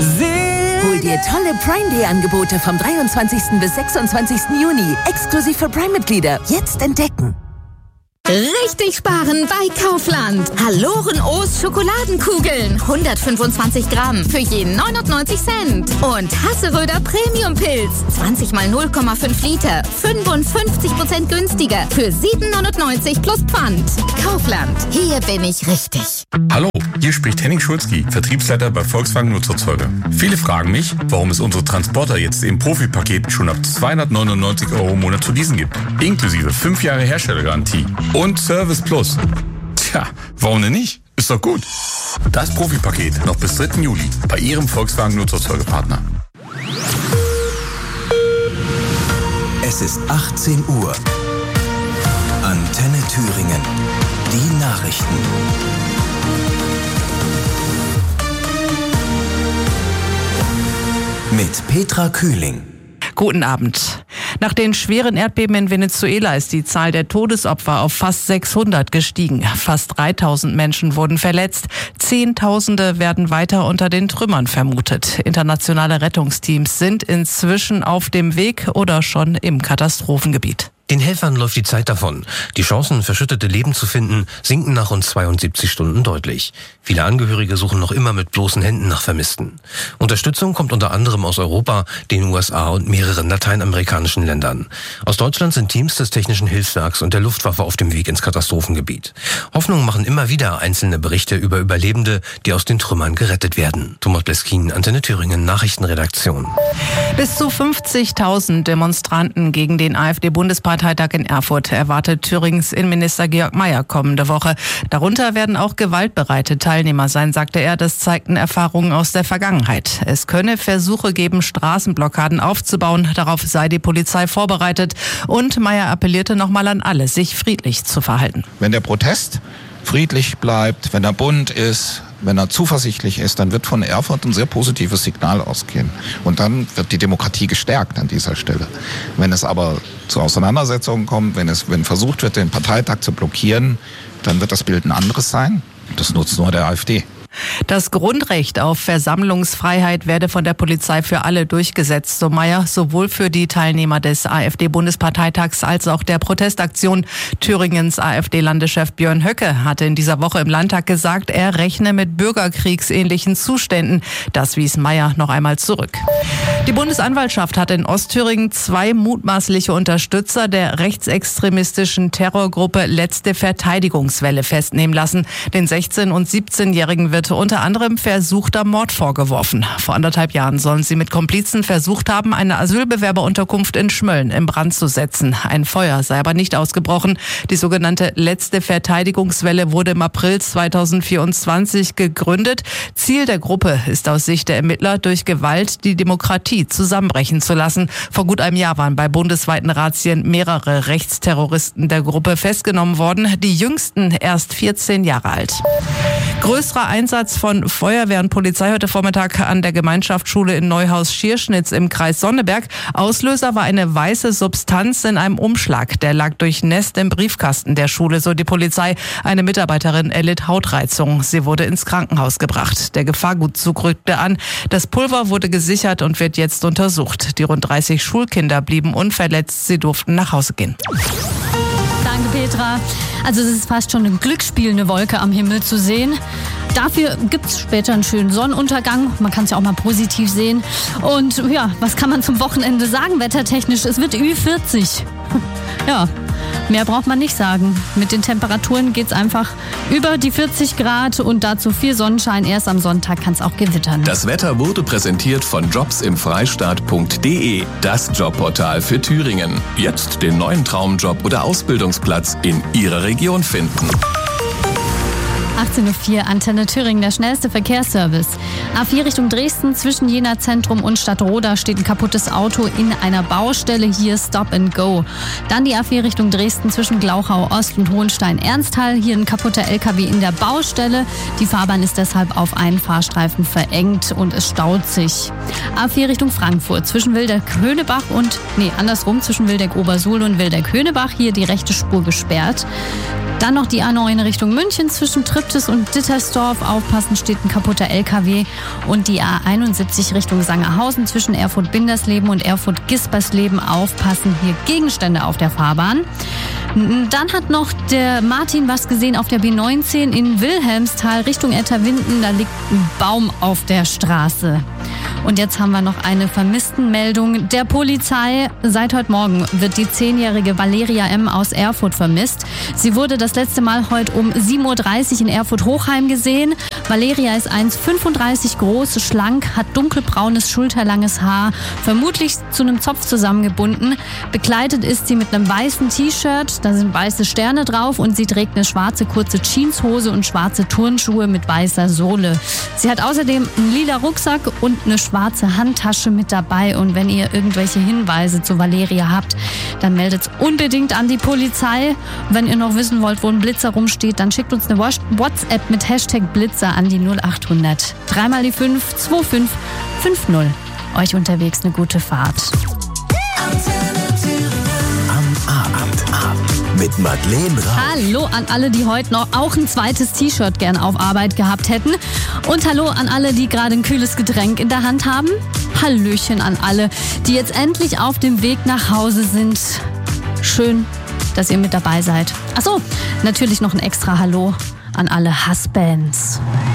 Hol dir tolle Prime Day Angebote vom 23. bis 26. Juni. Exklusiv für Prime-Mitglieder. Jetzt entdecken. Richtig sparen bei Kaufland. Haloren-O's Schokoladenkugeln. 125 Gramm für jeden 99 Cent. Und Hasseröder Premium-Pilz. 20 mal 0,5 Liter. 55% günstiger. Für 7,99 plus Pfand. Kaufland. Hier bin ich richtig. Hallo, hier spricht Henning Schulzki, Vertriebsleiter bei Volkswagen Nutzerzeuger. Viele fragen mich, warum es unsere Transporter jetzt im Profipaket schon ab 299 € im Monat zu leasen gibt. Inklusive 5 Jahre Herstellergarantie. Und Service Plus. Tja, warum denn nicht? Ist doch gut. Das Profipaket noch bis 3. Juli bei Ihrem Volkswagen Nutzerzeugerpartner. Es ist 18 Uhr. Antenne Thüringen. Die Nachrichten. Mit Petra Kühling. Guten Abend. Nach den schweren Erdbeben in Venezuela ist die Zahl der Todesopfer auf fast 600 gestiegen. Fast 3000 Menschen wurden verletzt. Zehntausende werden weiter unter den Trümmern vermutet. Internationale Rettungsteams sind inzwischen auf dem Weg oder schon im Katastrophengebiet. Den Helfern läuft die Zeit davon. Die Chancen, verschüttete Leben zu finden, sinken nach rund 72 Stunden deutlich. Viele Angehörige suchen noch immer mit bloßen Händen nach Vermissten. Unterstützung kommt unter anderem aus Europa, den USA und mehreren lateinamerikanischen Ländern. Aus Deutschland sind Teams des Technischen Hilfswerks und der Luftwaffe auf dem Weg ins Katastrophengebiet. Hoffnung machen immer wieder einzelne Berichte über Überlebende, die aus den Trümmern gerettet werden. Thomas Bleskin, Antenne Thüringen, Nachrichtenredaktion. Bis zu 50.000 Demonstranten gegen den AfD-Bundesparteitag in Erfurt erwartet Thüringens Innenminister Georg Mayer kommende Woche. Darunter werden auch gewaltbereite Teilnehmer sein, sagte er. Das zeigten Erfahrungen aus der Vergangenheit. Es könne Versuche geben, Straßenblockaden aufzubauen. Darauf sei die Polizei vorbereitet. Und Mayer appellierte nochmal an alle, sich friedlich zu verhalten. Wenn der Protest friedlich bleibt, wenn er bunt ist, wenn er zuversichtlich ist, dann wird von Erfurt ein sehr positives Signal ausgehen. Und dann wird die Demokratie gestärkt an dieser Stelle. Wenn es aber zu Auseinandersetzungen kommt, wenn versucht wird, den Parteitag zu blockieren, dann wird das Bild ein anderes sein. Das nutzt nur der AfD. Das Grundrecht auf Versammlungsfreiheit werde von der Polizei für alle durchgesetzt, so Mayer, sowohl für die Teilnehmer des AfD-Bundesparteitags als auch der Protestaktion. Thüringens AfD-Landeschef Björn Höcke hatte in dieser Woche im Landtag gesagt, er rechne mit bürgerkriegsähnlichen Zuständen. Das wies Mayer noch einmal zurück. Die Bundesanwaltschaft hat in Ostthüringen 2 mutmaßliche Unterstützer der rechtsextremistischen Terrorgruppe Letzte Verteidigungswelle festnehmen lassen. Den 16- und 17-Jährigen wird unter anderem versuchter Mord vorgeworfen. Vor 1,5 Jahren sollen sie mit Komplizen versucht haben, eine Asylbewerberunterkunft in Schmölln in Brand zu setzen. Ein Feuer sei aber nicht ausgebrochen. Die sogenannte Letzte Verteidigungswelle wurde im April 2024 gegründet. Ziel der Gruppe ist aus Sicht der Ermittler, durch Gewalt die Demokratie zusammenbrechen zu lassen. Vor gut einem Jahr waren bei bundesweiten Razzien mehrere Rechtsterroristen der Gruppe festgenommen worden. Die jüngsten erst 14 Jahre alt. Größerer Einsatz von Feuerwehr und Polizei heute Vormittag an der Gemeinschaftsschule in Neuhaus-Schierschnitz im Kreis Sonneberg. Auslöser war eine weiße Substanz in einem Umschlag. Der lag durchnässt im Briefkasten der Schule, so die Polizei. Eine Mitarbeiterin erlitt Hautreizung. Sie wurde ins Krankenhaus gebracht. Der Gefahrgutzug rückte an. Das Pulver wurde gesichert und wird jetzt untersucht. Die rund 30 Schulkinder blieben unverletzt. Sie durften nach Hause gehen. Danke, Petra. Also es ist fast schon ein Glücksspiel, eine Wolke am Himmel zu sehen. Dafür gibt es später einen schönen Sonnenuntergang. Man kann es ja auch mal positiv sehen. Und ja, was kann man zum Wochenende sagen, wettertechnisch? Es wird Ü40. Ja, mehr braucht man nicht sagen. Mit den Temperaturen geht es einfach über die 40 Grad und dazu viel Sonnenschein. Erst am Sonntag kann es auch gewittern. Das Wetter wurde präsentiert von jobsimfreistaat.de, das Jobportal für Thüringen. Jetzt den neuen Traumjob oder Ausbildungsplatz in Ihrer Region finden. 18.04 Uhr, Antenne Thüringen, der schnellste Verkehrsservice. A4 Richtung Dresden, zwischen Jena Zentrum und Stadtroda steht ein kaputtes Auto in einer Baustelle. Hier Stop and Go. Dann die A4 Richtung Dresden, zwischen Glauchau Ost und Hohenstein-Ernsthal. Hier ein kaputter LKW in der Baustelle. Die Fahrbahn ist deshalb auf einen Fahrstreifen verengt und es staut sich. A4 Richtung Frankfurt, zwischen Wildeck-Höhnebach zwischen Wildeck-Obersuhl und Wildeck-Höhnebach. Hier die rechte Spur gesperrt. Dann noch die A9 in Richtung München zwischen Triptis und Dittersdorf. Aufpassen, steht ein kaputter LKW. Und die A71 Richtung Sangerhausen zwischen Erfurt-Bindersleben und Erfurt-Gispersleben. Aufpassen, hier Gegenstände auf der Fahrbahn. Dann hat noch der Martin was gesehen auf der B19 in Wilhelmsthal Richtung Etterwinden. Da liegt ein Baum auf der Straße. Und jetzt haben wir noch eine Vermisstenmeldung der Polizei. Seit heute Morgen wird die 10-jährige Valeria M. aus Erfurt vermisst. Sie wurde das letzte Mal heute um 7.30 Uhr in Erfurt-Hochheim gesehen. Valeria ist 1,35 groß, schlank, hat dunkelbraunes, schulterlanges Haar, vermutlich zu einem Zopf zusammengebunden. Bekleidet ist sie mit einem weißen T-Shirt, da sind weiße Sterne drauf, und sie trägt eine schwarze kurze Jeanshose und schwarze Turnschuhe mit weißer Sohle. Sie hat außerdem einen lila Rucksack und eine schwarze Handtasche mit dabei. Und wenn ihr irgendwelche Hinweise zu Valeria habt, dann meldet unbedingt an die Polizei. Wenn ihr noch wissen wollt, wo ein Blitzer rumsteht, dann schickt uns eine WhatsApp mit Hashtag Blitzer an die 0800 3 die 5 2550. Euch unterwegs eine gute Fahrt. Mit Madeleine Rauf. Hallo an alle, die heute noch auch ein zweites T-Shirt gern auf Arbeit gehabt hätten. Und hallo an alle, die gerade ein kühles Getränk in der Hand haben. Hallöchen an alle, die jetzt endlich auf dem Weg nach Hause sind. Schön, dass ihr mit dabei seid. Achso, natürlich noch ein extra Hallo an alle Hassbands.